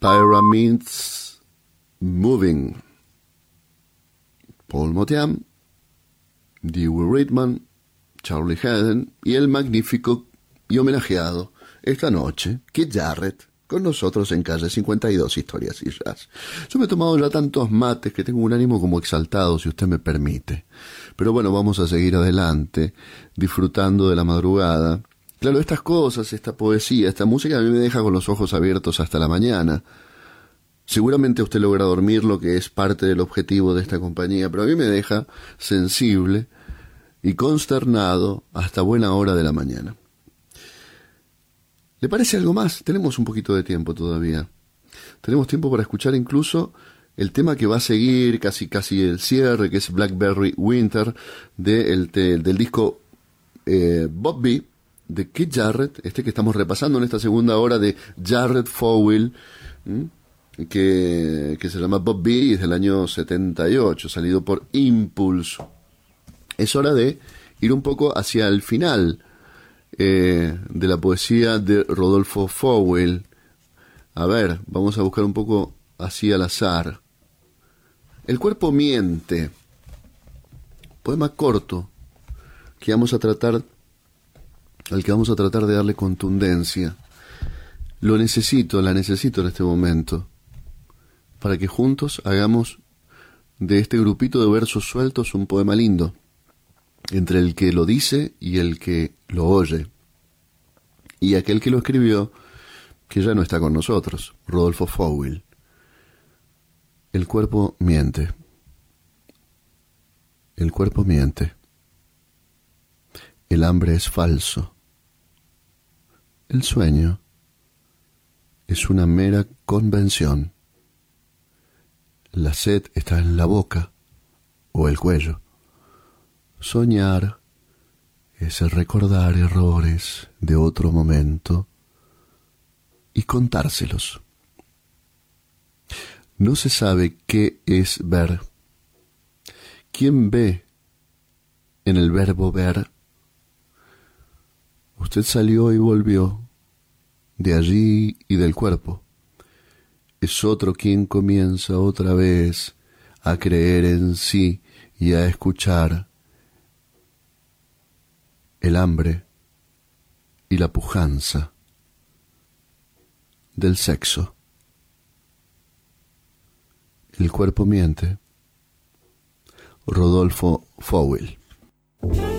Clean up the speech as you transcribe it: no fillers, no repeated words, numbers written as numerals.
Pyramids Moving. Paul Motian, Dewey Ridman, Charlie Haden y el magnífico y homenajeado esta noche, Keith Jarrett, con nosotros en Calle 52, Historias y Jazz. Yo me he tomado ya tantos mates que tengo un ánimo como exaltado, si usted me permite. Pero bueno, vamos a seguir adelante, disfrutando de la madrugada. Claro, estas cosas, esta poesía, esta música a mí me deja con los ojos abiertos hasta la mañana. Seguramente usted logra dormir, lo que es parte del objetivo de esta compañía, pero a mí me deja sensible y consternado hasta buena hora de la mañana. ¿Le parece algo más? Tenemos un poquito de tiempo todavía. Tenemos tiempo para escuchar incluso el tema que va a seguir, casi el cierre, que es Blackberry Winter, del disco Bob B, de Keith Jarrett, que estamos repasando en esta segunda hora de Jarrett Fowell, que se llama Bob B y es del año 78, salido por Impulse. Es hora de ir un poco hacia el final de la poesía de Rodolfo Fowell. A ver, vamos a buscar un poco así al azar. El cuerpo miente. Poema corto al que vamos a tratar de darle contundencia. La necesito en este momento, para que juntos hagamos de este grupito de versos sueltos un poema lindo, entre el que lo dice y el que lo oye, y aquel que lo escribió, que ya no está con nosotros, Rodolfo Fowell. El cuerpo miente. El cuerpo miente. El hambre es falso. El sueño es una mera convención. La sed está en la boca o el cuello. Soñar es el recordar errores de otro momento y contárselos. No se sabe qué es ver. ¿Quién ve en el verbo ver? Usted salió y volvió de allí y del cuerpo. Es otro quien comienza otra vez a creer en sí y a escuchar. El hambre y la pujanza del sexo. El cuerpo miente. Rodolfo Fowell.